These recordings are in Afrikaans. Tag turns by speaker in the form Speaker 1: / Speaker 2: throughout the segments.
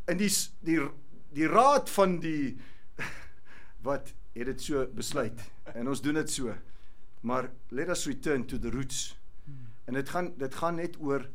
Speaker 1: in die raad van die wat het dit so besluit, en ons doen dit so, maar let us return to the roots, en dit gaan net oor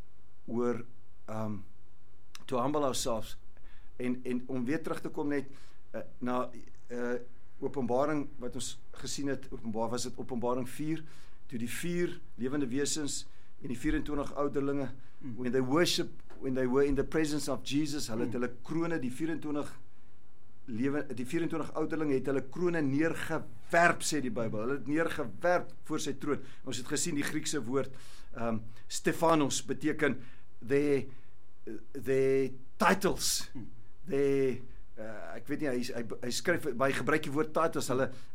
Speaker 1: to humble ourselves, en om weer terug te kom net na Openbaring, wat ons gesien het, was dit Openbaring 4, toe die 4 lewende wesens en die 24 ouderlinge, when they were in the presence of Jesus, hulle het hulle krone, die 24 ouderlinge het hulle krone neergewerp, sê die Bybel, hulle het neergewerp voor sy troon. Ons het gesien die Griekse woord, Stephanos, beteken the titles, ek weet nie, hy skryf, hy gebruik die woord titles,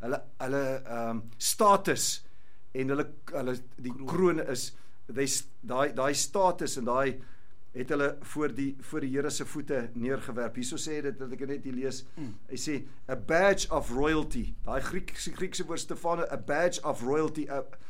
Speaker 1: hulle status, en hulle die kroon is, die status, en die het hulle voor die Here se voete neergewerp. Hierso sê dit, dat ek net hier lees, hy sê, a badge of royalty, die Griekse woord Stefano, a badge of royalty,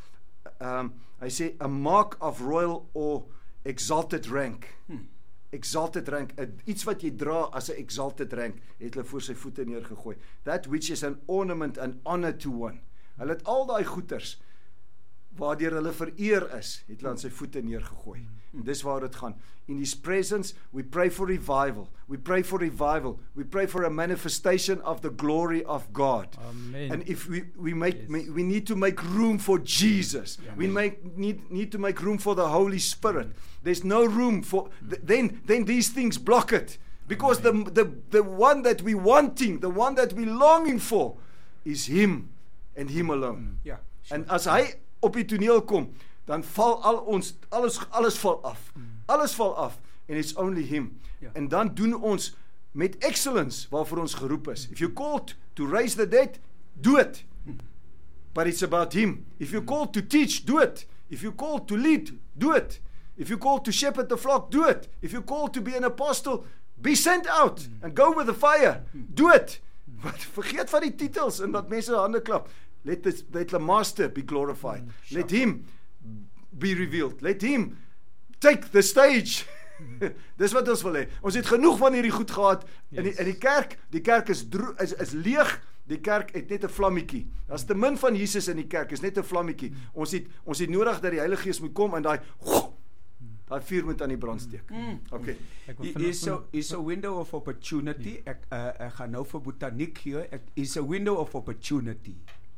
Speaker 1: hy sê, a mark of royal or exalted rank, exalted rank, iets wat jy dra as 'n exalted rank, het hulle voor sy voete neergegooi, that which is an ornament and honor to one, hulle het al die goeders, waardeur hulle vereer is, het hulle aan sy voete neergegooi. En dis waar dit gaan. In His presence, we pray for revival. We pray for revival. We pray for a manifestation of the glory of God.
Speaker 2: Amen.
Speaker 1: And if we need to make room for Jesus.
Speaker 2: Amen.
Speaker 1: We need to make room for the Holy Spirit. There's no room for, then these things block it. Because the one that we wanting, the one that we longing for, is Him and Him alone.
Speaker 2: Ja.
Speaker 1: En as hy op die toneel kom, dan val alles val af. Alles val af. And it's only Him.
Speaker 2: Ja.
Speaker 1: En dan doen ons met excellence waarvoor ons geroep is. If you're called to raise the dead, do it. But it's about Him. If you're called to teach, do it. If you're called to lead, do it. If you're called to shepherd the flock, do it. If you're called to be an apostle, be sent out and go with the fire. Do it. But vergeet van die titels en dat mense hande klap. Let the master be glorified. Let Him be revealed. Let Him take the stage. Dis wat ons wil hê. Ons het genoeg van hierdie goed gehad in die kerk is leeg. Die kerk het net 'n vlammetjie. Daar's te min van Jesus in die kerk, is net 'n vlammetjie. Ons het nodig dat die Heilige Gees moet kom en daai vuur moet aan die brand steek. Okay.
Speaker 3: Is a window of opportunity. Ek gaan nou vir Botaniek hier. Is a window of opportunity.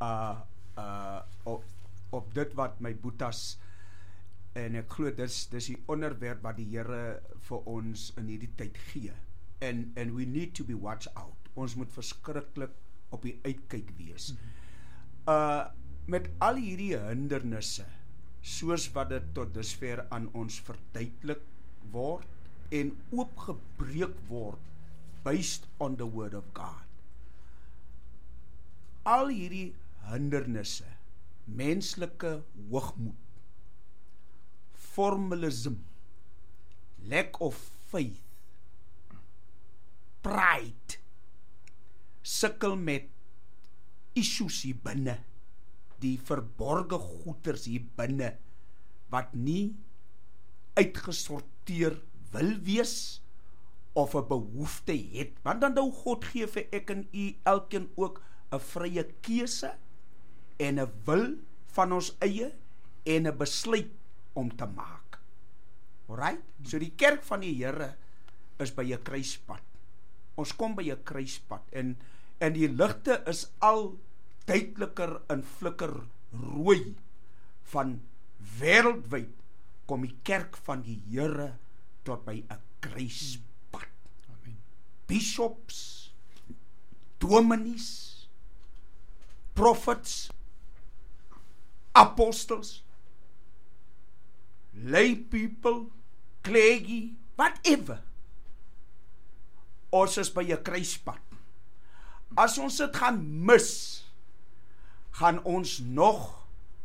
Speaker 3: Op dit wat my boetas, en ek glo dis die onderwerp wat die Here vir ons in hierdie tyd gee. And we need to be watch out. Ons moet verskriklik op die uitkyk wees. Met al hierdie hindernisse, soos wat dit tot dusver aan ons verduidelik word en oopgebreek word based on the word of God. Al hierdie hindernisse, menslike hoogmoed, formalism, lack of faith, pride, sukkel met issues hier binne, die verborge goeters hier binne, wat nie uitgesorteer wil wees, of 'n behoefte het, want dan nou God gee vir ek en u elkeen ook 'n vrye keuse, en 'n wil van ons eie, en 'n besluit om te maak. Alright? So die kerk van die Here is by 'n kruispunt. Ons kom by 'n kruispunt, en die ligte is al duideliker en flikker rooi van wêreldwyd kom die kerk van die Here tot by 'n kruispunt.
Speaker 2: Amen.
Speaker 3: Bishops, dominees, prophets, apostles, lay people, clergy, whatever. Ons is by 'n kruispunt. As ons dit gaan mis, gaan ons nog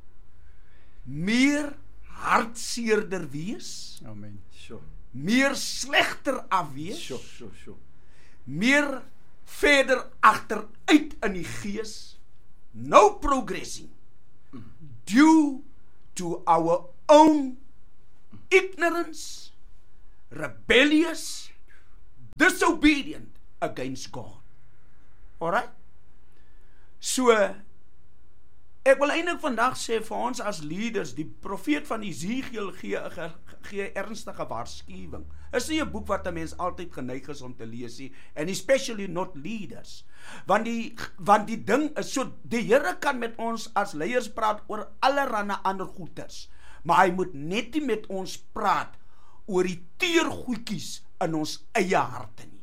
Speaker 3: meer hartseerder wees,
Speaker 2: Amen.
Speaker 1: Sure.
Speaker 3: meer slegter af wees,
Speaker 1: Sure.
Speaker 3: meer verder agteruit in die gees, no progressing, due to our own ignorance, rebellious, disobedient against God. Alright? So, ek wil eintlik vandag sê vir ons as leaders, die profeet van Ezekiel gee ernstige waarskuwing. Is nie 'n boek wat 'n mens altyd geneig is om te lees nie, and especially not leaders. Want die ding is so, die Here kan met ons as leiers praat oor allerlei ander goeters, maar hy moet net nie met ons praat oor die teergoedjies in ons eie harte nie.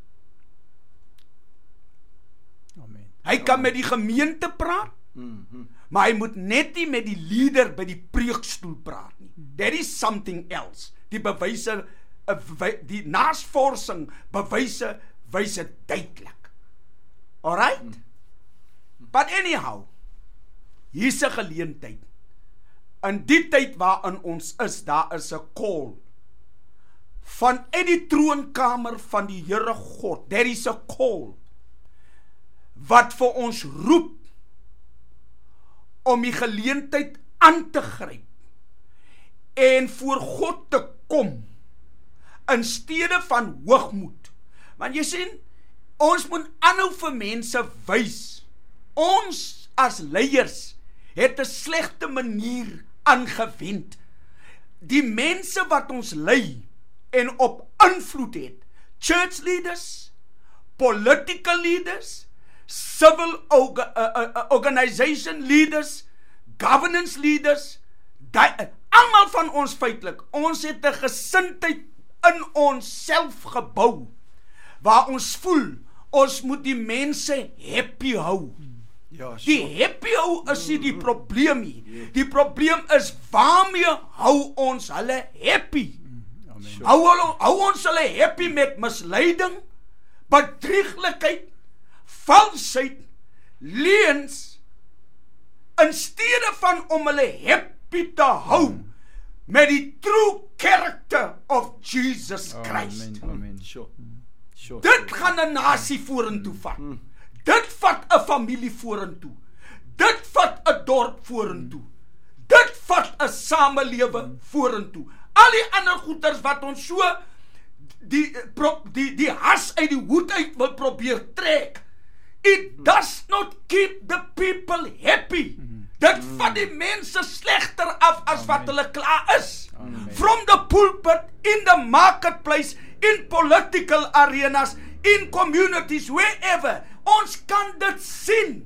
Speaker 2: Amen.
Speaker 3: Hy kan met die gemeente praat, maar hy moet net nie met die leader by die preekstoel praat nie. That is something else. Die bewyse, die naavorsing bewyse wys dit duidelik. Alright? But anyhow, hier's 'n geleentheid. In die tyd waarin ons is, daar is 'n call vanuit die troonkamer van die Here God. There is a call wat vir ons roep om die geleentheid aan te gryp en voor God te kom in steede van hoogmoed. Want jy sien, ons moet aanhou vir mense wys. Ons as leiers het 'n slegte manier aangewend. Die mense wat ons lei en op invloed het, church leaders, political leaders, civil organization leaders, governance leaders, almal van ons feitelik, ons het 'n gesindheid in ons self gebou, waar ons voel, ons moet die mense happy hou.
Speaker 1: Ja,
Speaker 3: Die happy hou is nie die probleem nie. Die probleem is, waarmee hou ons hulle happy?
Speaker 2: Amen.
Speaker 3: Hou ons hulle happy met misleiding, bedrieglikheid, valsheid, leuns, in steede van om hulle happy te hou met die true character of Jesus Christ.
Speaker 2: Amen.
Speaker 1: Sure.
Speaker 3: Dit gaan 'n nasie vorentoe vat. Dit vat 'n familie vorentoe. Dit vat 'n dorp vorentoe. Dit vat 'n samelewe vorentoe. Al die ander goeters wat ons so die has uit die hoed uit wil probeer trek, it does not keep the people happy. Dit vat die mense slegter af as wat hulle klaar is. From the pulpit, in the marketplace, in political arenas, in communities, wherever. Ons kan dit sien.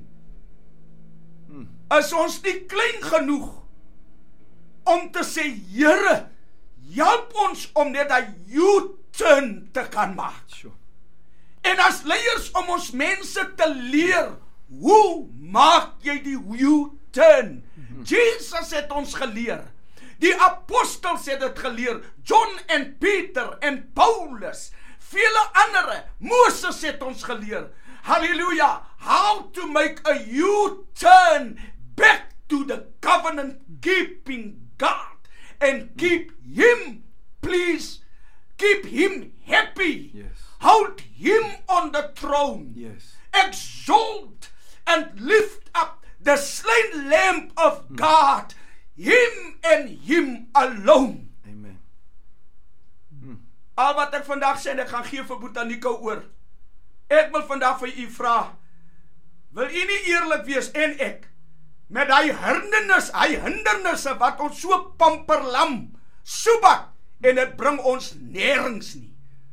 Speaker 3: Is ons nie klein genoeg om te sê, Here, help ons om net 'n U-turn te kan maak.
Speaker 1: Sure.
Speaker 3: En as leiers om ons mense te leer, hoe maak jy die U-turn? Jesus het ons geleer. Die apostels het dit geleer. John en Peter en Paulus, vele andere. Moses het ons geleer. Hallelujah. How to make a U-turn back to the covenant keeping God and keep him pleased, keep him happy.
Speaker 1: Yes.
Speaker 3: Hold him on the throne.
Speaker 1: Yes.
Speaker 3: Exalt and lift up the slain Lamb of God, him and him alone.
Speaker 1: Amen.
Speaker 3: Al wat ek vandag sê, ek gaan gee vir Botanica oor. Ek wil vandag vir u vra, wil u nie eerlik wees en ek, met hy hindernisse wat ons so pamperlam, soebat, en het bring ons nergens nie.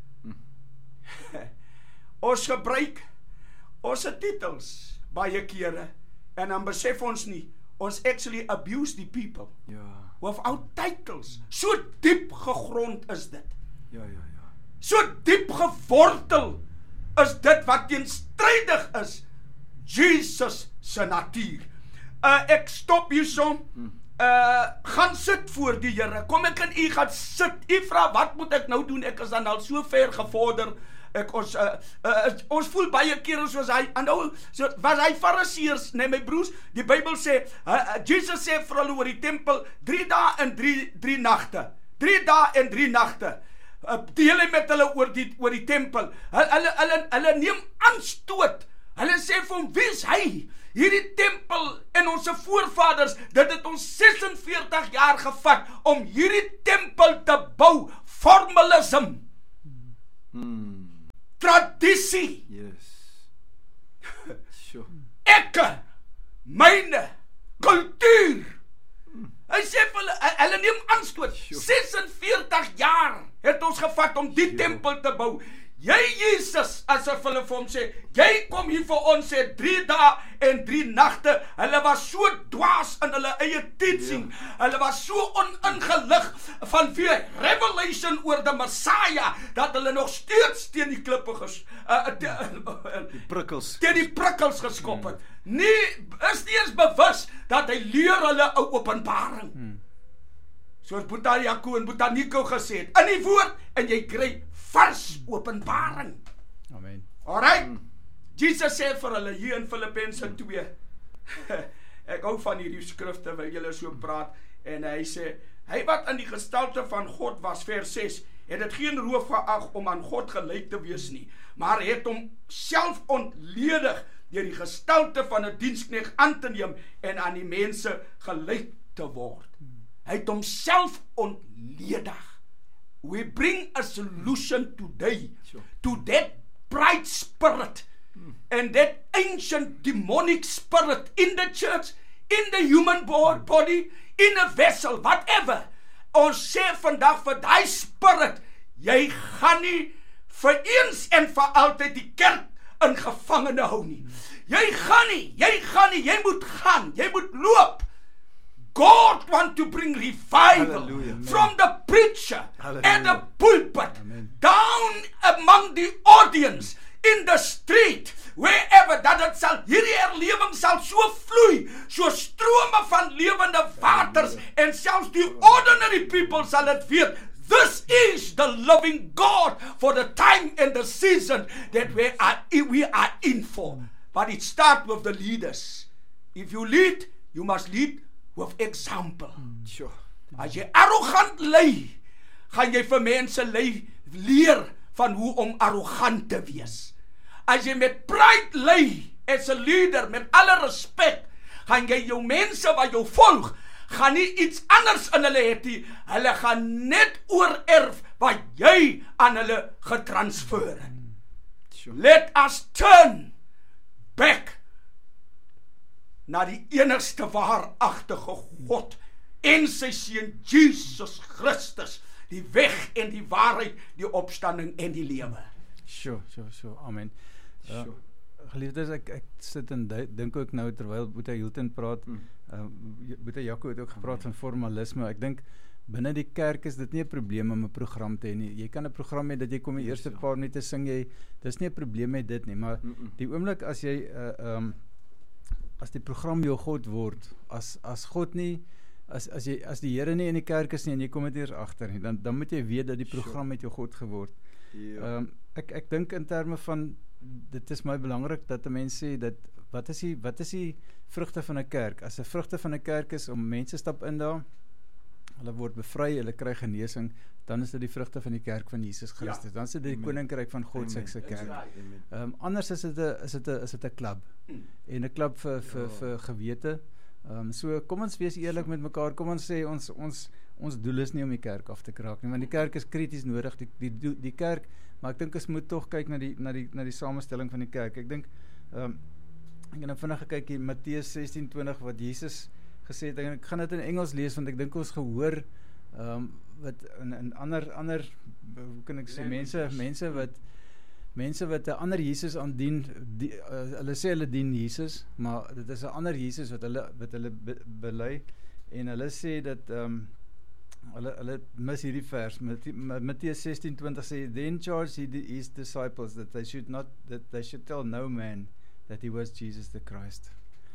Speaker 3: Ons gebruik ons titels baie kere, en dan besef ons nie, ons actually abuse the people.
Speaker 1: Ja.
Speaker 3: Without titles. So diep gegrond is dit.
Speaker 1: Ja.
Speaker 3: So diep gewortel is dit wat teenstrydig is Jesus se natuur. Ek stop hierso. Gaan sit voor die Here. Kom ek en u gaan sit. U vra wat moet ek nou doen? Ek is dan al so ver gevorder. Ons voel baie kere soos hy, en nou was hy Fariseërs, nee my broers, die Bybel sê, Jesus sê vir hulle oor die tempel, 3 dae en 3 nagte. 3 dae en 3 nagte. Deel hy met hulle oor die tempel. Hulle neem aanstoot. Hulle sê vir hom, wie is hy? Hierdie tempel en ons voorvaders, dit het ons 46 jaar gevat om hierdie tempel te bou. Formalism. tradisie,
Speaker 1: Yes. Sure.
Speaker 3: ekke, myne, kultuur. Hy sê vir hulle neem aanstoot. 46 jaar het ons gevat om die tempel te bou. Jy Jesus, asof hulle vir hom sê, jy kom hier vir ons sê 3 dae en 3 nagte. Hulle was so dwaas in hulle eie teaching. Hulle was so oningelig van weer revelation oor die Messiah, dat hulle nog steeds teen die klippe
Speaker 1: Die prikkels.
Speaker 3: teen die prikkels geskop het. Is nie eens bewus dat hy leer hulle 'n openbaring. Soos Boeta Jaco en Boeta Nico gesê het, in die woord, en jy kry vars openbaring.
Speaker 2: Amen.
Speaker 3: Alright? Jesus sê vir hulle hier in Filippense 2. Ek hou van hierdie skrifte waar julle so praat, en hy sê, hy wat in die gestalte van God was, vers 6, het dit geen roof geag om aan God gelyk te wees nie, maar het hom self ontledig deur die gestalte van 'n diensknegt aan te neem en aan die mense gelyk te word. Hy het homself ontledig. We bring a solution today to that pride spirit and that ancient demonic spirit in the church, in the human body, in a vessel, whatever. Ons sê vandag vir die spirit, jy gaan nie vir eens en vir altyd die kerk in gevangene hou nie. Jy gaan nie, jy moet gaan, jy moet loop. God want to bring revival
Speaker 1: Hallelujah.
Speaker 3: from the preacher
Speaker 1: Hallelujah.
Speaker 3: and the pulpit
Speaker 2: Amen.
Speaker 3: down among the audience in the street, wherever, dat het sal, hierdie herlewing sal so vloei, so strome van lewende waters, en selfs die ordinary people sal het weet. This is the loving God for the time and the season that we are in for. But it starts with the leaders. If you lead, you must lead with example.
Speaker 1: Sure.
Speaker 3: As jy arrogant lei, gaan jy vir mense leer van hoe om arrogant te wees. As jy met pride lei, as 'n leader, met alle respek, gaan jy jou mense wat jou volg, gaan nie iets anders in hulle het nie. Hulle gaan net oorerf wat jy aan hulle getransfer het.
Speaker 1: Sure.
Speaker 3: Let us turn back na die enigste waaragtige God en sy seun Jesus Christus, die weg en die waarheid, die opstanding en die lewe.
Speaker 2: Sure. Amen.
Speaker 1: Sure.
Speaker 2: Geliefdes, ek sit en dink ook nou terwyl Boeta Hilton praat, Boeta Jaco het ook gepraat van formalisme. Ek dink binne die kerk is dit nie 'n probleem om 'n program te hê nie. Jy kan 'n program hê dat jy kom die eerste paar minute sing jy, dis nie 'n probleem met dit nie, maar die oomblik as jy as die program jou God word, as God nie, as die Here nie in die kerk is nie en jy kom dit eers agter nie, dan moet jy weet dat die program met jou God geword.
Speaker 1: Ja.
Speaker 2: Ek dink in terme van, dit is my belangrik dat 'n mens sê dat wat is die vrugte van 'n kerk? As 'n vrugte van 'n kerk is om mense stap in daar, hulle word bevry, hulle kry genesing, dan is dit die vrugte van die kerk van Jesus Christus. Dan is dit die koninkryk van God se kerk. Anders is dit 'n klub. En 'n klub vir gewete. So kom ons wees eerlik met mekaar. Kom ons sê ons doel is nie om die kerk af te kraak nie, want die kerk is krities nodig. Die kerk, maar ek dink ons moet tog kyk na die samestelling van die kerk. Ek dink ek het nou vinnig gekyk hier Matteus 16:20 wat Jesus gesê het. Ek gaan dit in Engels lees want ek dink ons gehoor wat in ander hoe kan ek sê mense wat 'n ander Jesus aandien, hulle sê hulle dien Jesus, maar dit is 'n ander Jesus wat hulle bely, en hulle sê dat hulle mis hierdie vers. Matteus 16:20 sê, then charged he his disciples that they should tell no man that he was Jesus the Christ.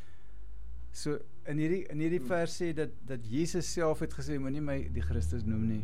Speaker 2: So in hierdie vers sê dat Jesus self het gesê, moenie my die Christus noem nie.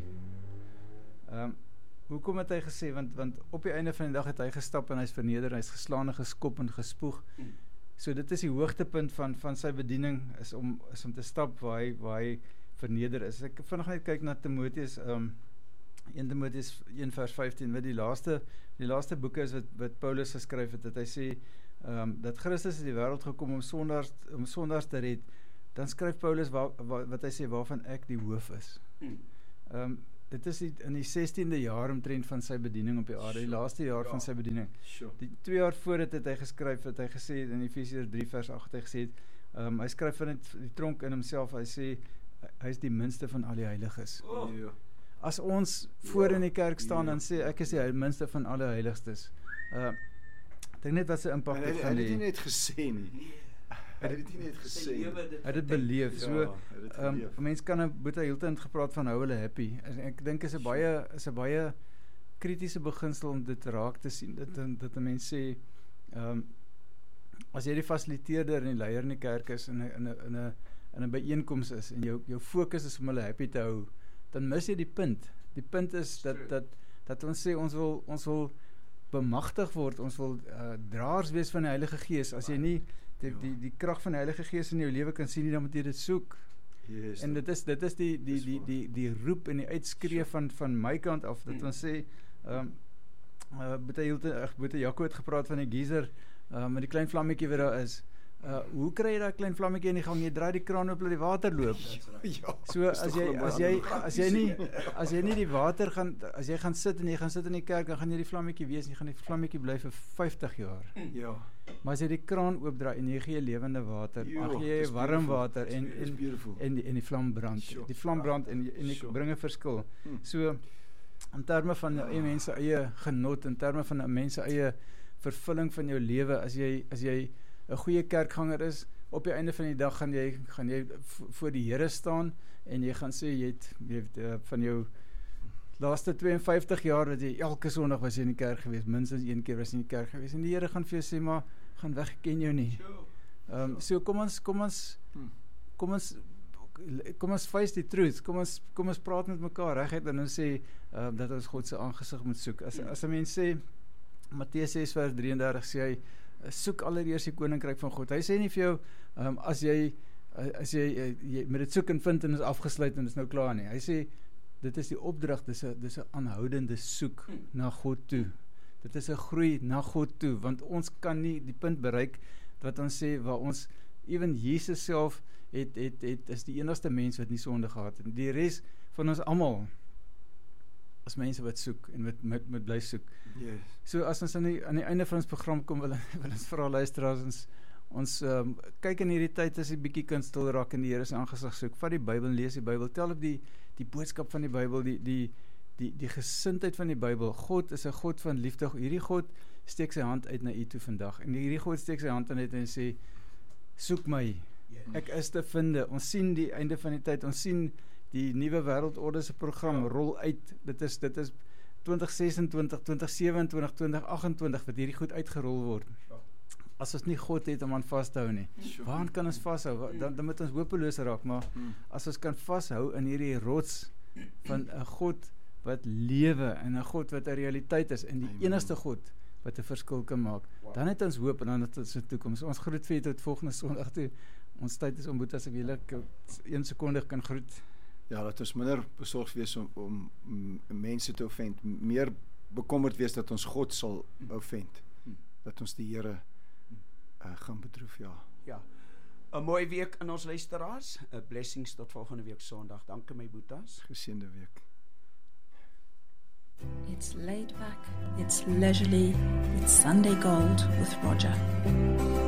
Speaker 2: Hoekom het hy gesê? Want op die einde van die dag het hy gestap en hy's verneder, hy's geslaan en geskop en gespoeg. So dit is die hoogtepunt van sy bediening, is om te stap waar hy verneder is. Ek vinnig net kyk na Timoteus, 1 Timoteus 1 vers 15, wat die laaste boeke is wat Paulus geskryf het, dat hy sê, dat Christus in die wêreld gekom om sondaars te red. Dan skryf Paulus wat hy sê, waarvan ek die hoof is. dit is in die 16de jaar omtrent van sy bediening op die aarde, die laaste jaar van sy bediening. Die 2 jaar voor dit het hy geskryf, het hy gesê in Efesiërs 3 vers 8 het hy gesê, hy skryf van die tronk in homself, hy sê, hy is die minste van al die heiliges. As ons voor in die kerk staan, dan sê ek is die minste van alle heiligstes. Ek dink net wat sy impak het gaan hê.
Speaker 1: Hy het dit nie net gesê nie. Hy het dit nie net gesê.
Speaker 2: Hy het dit beleef. So, mense kan nou, Boeta Hilton gepraat van hou hulle happy. Ek dink is 'n baie kritiese beginsel om dit raak te sien. Dat 'n mens sê, as jy die fasiliteerder en die leier in die kerk is, in 'n byeenkoms is, en jou fokus is om hulle happy te hou, dan mis jy die punt. Die punt is dat ons sê, ons wil bemagtig word, ons wil draers wees van die Heilige Gees. As jy nie die krag van die Heilige Gees in jou lewe kan sien nie, dan moet jy dit soek.
Speaker 1: Yes,
Speaker 2: en dit is die roep en die uitskree van my kant af, dat ons sê, Boeta Jaco het gepraat van die geyser, met die klein vlammetjie wat daar is. Hoe kry jy daai klein vlammetjie in die gang? Jy draai die kraan oop, laat die water loop. So as jy nie die water gaan, as jy gaan sit en jy gaan sit in die kerk, dan gaan jy die vlammetjie wees en jy gaan die vlammetjie bly vir 50 jaar.
Speaker 1: Ja.
Speaker 2: Maar as jy die kraan oopdraai en jy gee lewende water, dan gee jy warm water en die vlam brand. Die vlam brand en jy bring 'n verskil. So in terme van jou eie mense eie genot, in terme van 'n mens eie vervulling van jou lewe, as jy 'n goeie kerkganger is, op die einde van die dag gaan jy voor die Here staan en jy gaan sê jy het van jou laaste 52 jaar dat jy elke Sondag was jy in die kerk gewees, minstens 1 keer was jy in die kerk gewees, en die Here gaan vir jou sê, maar gaan weg, ek ken jou nie. So kom ons face die truth, kom ons praat met mekaar reguit en ons sê dat ons God se aangesig moet soek. As 'n mens sê, Matteus 6 vers 33 sê hy, soek allereers die koninkryk van God. Hy sê nie vir jou, as jy met dit soek en vind en is afgesluit en is nou klaar nie. Hy sê, dit is die opdrag, dis 'n aanhoudende soek na God toe. Dit is 'n groei na God toe, want ons kan nie die punt bereik, wat ons sê, waar ons, ewen Jesus self, is die enigste mens wat nie sonde gehad het. Die res van ons almal, as mense wat soek en met bly soek.
Speaker 1: Yes.
Speaker 2: So as ons aan die einde van ons program kom, wil ons vra luisteraars, ons kyk in hierdie tyd as 'n bietjie kan stil raak en die Here se aangesig soek. Vat die Bybel en lees die Bybel. Tel op die boodskap van die Bybel, die gesindheid van die Bybel. God is 'n God van liefde. Hierdie God steek sy hand uit na u toe vandag. En hierdie God steek sy hand uit en sê, soek my. Ek is te vind. Ons sien die einde van die tyd. Ons sien die nuwe wêreldorde se program rol uit. Dit is 2026, 2027, 2028 wat hierdie goed uitgerol word. As ons nie God het om aan vas te hou nie. Waaraan kan ons vashou? Dan moet ons hopeloos raak, maar as ons kan vashou in hierdie rots van 'n God wat lewe en 'n God wat 'n realiteit is en die enigste God wat 'n verskil kan maak, dan het ons hoop en dan het ons 'n toekoms. Ons groet vir tot volgende Sondag toe. Ons tyd is om Boeta as ek julle 1 sekonde kan groet.
Speaker 1: Ja, dat ons minder besorg wees om mense te offend, meer bekommerd wees dat ons God sal offend, dat ons die Here gaan bedroef,
Speaker 3: Ja. 'n mooi week aan ons luisteraars, 'n blessings tot volgende week Sondag. Dankie my Boetas.
Speaker 1: Geseënde week.
Speaker 4: It's laid back, it's leisurely, it's Sunday Gold with Roger.